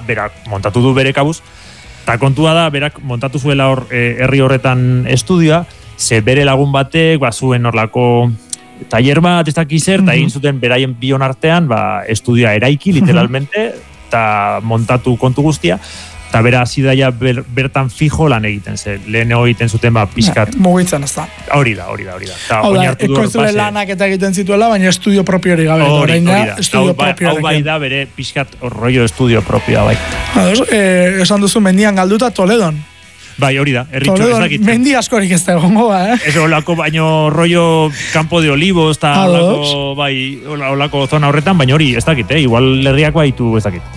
berak montatu du bere kabuz, eta kontua da, berak montatu zuela herri horretan estudioa, ze bere lagun batek, zuen horlako taller bat, ez dakiz zer, eta egin zuten beraien bion artean, estudioa eraiki, literalmente, eta montatu kontu guztia, eta bera hasi daia bertan fijo lan egiten, ze lehen egiten zuten pixkat. Mugitzen ez da. Hori da. Hau da, ekoizule lanak eta egiten zituela, baina estudio propiori gabe. Hori da. Hau bai da bere pixkat rollo estudio propioa bai. Esan duzu mendian galduta Toledon. Bai, hori da, erritxo ez dakit. Mendi askorik ez da egongo, Ez olako baino rollo campo de olivos, eta olako zona horretan, baina hori ez dakit, igual herriak baitu ez dakit.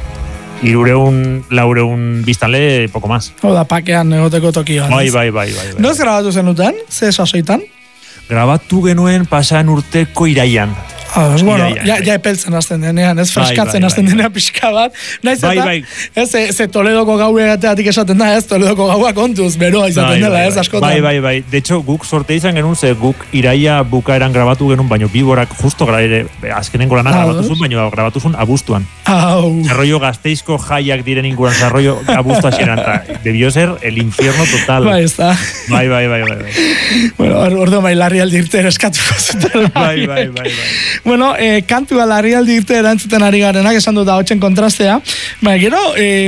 300-400 biztanle, poco más. Hau da, pakean egoteko tokia. Bai. Noiz grabatu zenuten? Ze sasoitan? Grabatu genuen pasan urteko iraian. Bueno, ja epeltzen hasten denean, ez freskatzen hasten denean pixka bat. Naiz eta, ze Toledoko gaue ateatik esaten da, ez Toledoko gaua kontuz, beroa izaten dela, ez askotan. Bai. De hecho, guk sorte izan genuen, ze guk iraia bukaeran grabatu genuen, baino biborak justo azkenengo lanak grabatu zuen, baino grabatu zuen abuztuan. Arroio Gasteizko jaiak diren inguran, arroio abuztua xeran, eta debió ser el infierno total. Bai, ez da. Bai. Bueno, ordo Larrialdi irte eskatuko zuten. Bai. Bueno, kantua Larrialdi irte erantzuten ari garenak, esan dut da hotxen kontrastea. Baina, gero,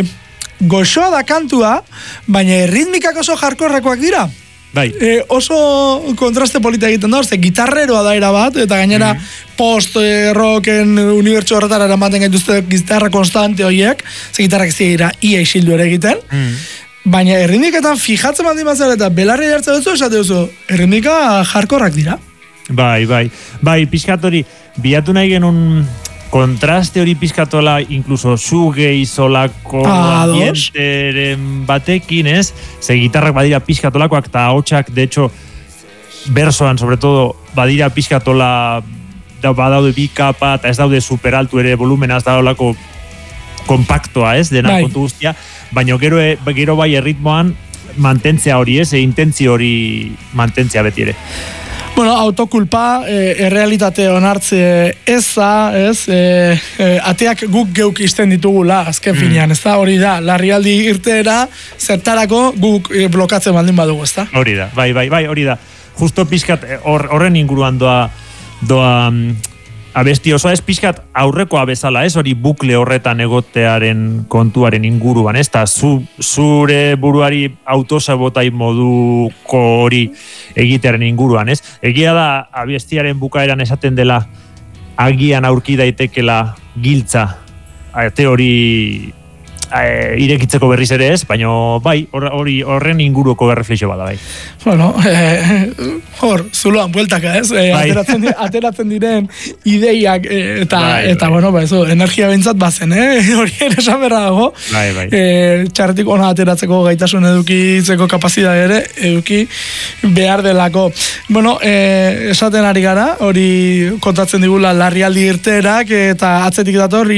goxoa da kantua, baina ritmikak oso jarkorrekoak dira. Bai. Oso kontraste polita egiten da, gitarreroa da erabat, eta gainera post-rocken unibertsu horretara eramaten gaituzte gitarra konstante horiek, ze gitarrak ez dira ia isildu ere egiten. Baina erritmiketan fijatzen baldin bazara eta belarri jartzen duzu, esate duzu, erritmika jarkorrak dira. Bai, pixkat hori, bilatu nahi genuen kontraste hori pixkatola, incluso sugei solako ambienteren batekin, ez? Ze gitarrak badira pixkatolakoak, eta hotxak, de hecho, bersoan, sobre todo, badira pixkatola, badaude bi kapa, eta ez daude superaltu ere volumena, ez daulako kompaktoa, ez? Dena kontu guztia, baina gero bai erritmoan mantentzea hori, ez? Intentzio hori mantentzea beti ere. Bueno, autokulpa, errealitate onartze eza, ez? Ateak guk geuk izten ditugula, azken finean, ez da? Hori da, Larrialdi irteera, zertarako guk blokatzen baldin badugu, ez da? Hori da, bai, hori da. Justo pixkat horren inguruan doa abesti osoa, ez pixkat aurrekoa bezala, ez? Hori bukle horretan egotearen kontuaren inguruan, ez? Ta zure buruari autosabotai moduko hori egitearen inguruan, ez? Egia da, abestiaren bukaeran esaten dela agian aurki daitekela giltza, teori irekitzeko berriz ere ez, baina bai, horren inguruko berreflexio bada, bai. Bueno, zuloan bueltaka, ez? Ateratzen diren ideiak eta bueno, eso, energia bentsat bazen, hori ere esan berra dago. Bai. Txarretik ona ateratzeko gaitasun edukitzeko kapazidade ere, eduki behar delako. Bueno, esaten ari gara, hori kontatzen digula Larrialdi irteerak, eta atzetik dator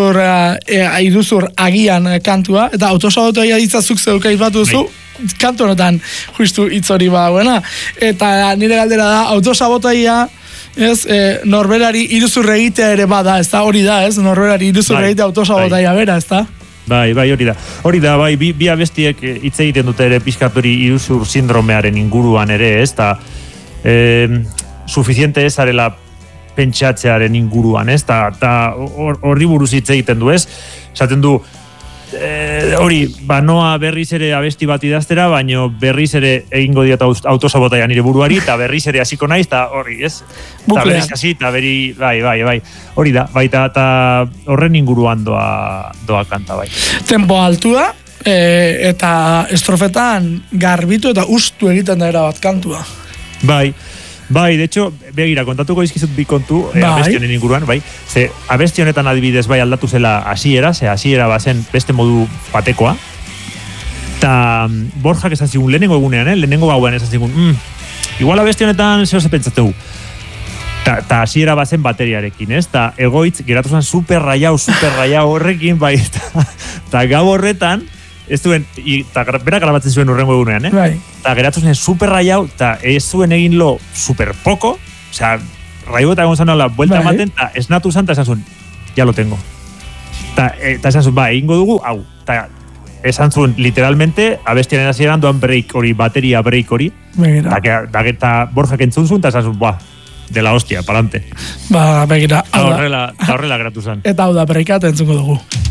iruzur agian kantua, eta autosabotoia ditzazuk zeuka izbatu duzu, kantu honetan justu hitz hori bagoena. Eta nire galdera da, autosabotoia, ez, norberari iruzurre egitea ere bada, ez da, hori da, ez, norberari iruzurre egitea autosabotoia bera, ez da? Bai, hori da. Hori da, bai, bi abestiek hitz egiten dute ere pixkatori iruzur sindromearen inguruan ere, ez, eta suficiente ez arela pentsatzearen inguruan, ez, eta horri buruz hitz egiten du, ez, esaten du, hori, noa berriz ere abesti bat idaztera, baino berriz ere egingo diat autosabotaia nire buruari, eta berriz ere hasiko naiz, eta hori, ez? Eta berriz hasi, eta bai. Hori da, bai, eta horren inguruan doa kanta, bai. Tempo altua, eta estrofetan garbitu eta ustu egiten da erabat kantua. Bai, de hecho, begira, kontatuko izkizut bi kontu abestionen inguruan, bai. Ze abesti honetan adibidez bai aldatu zela hasiera, ze hasiera bazen beste modu patekoa. Ta Borjak esan zigun lehenengo egunean, lehenengo gauean esan zigun, igual abesti honetan zeo ze pentsatzegu. Ta hasiera bazen bateriarekin, ez? Ta egoitz, geratu zen super rayau horrekin, bai. Ta gau horretan, ez duen, eta berak grabatzen zuen urrengo egunean, eta geratu zen super rayau, eta ez zuen egin lo super poko, osea, raio eta gonzan la vuelta ematen, eta esnatu zan, eta esan zuen, ya lo tengo. Eta esan zuen, egingo dugu, hau. Eta esan zuen, literalmente, abestiaren hasieran doan break hori, bateria break hori. Eta Borjak entzun zuen, eta esan zuen, de la hostia, palante. Begira. Horrela geratu zen. Eta hau da, breakat entzungo dugu.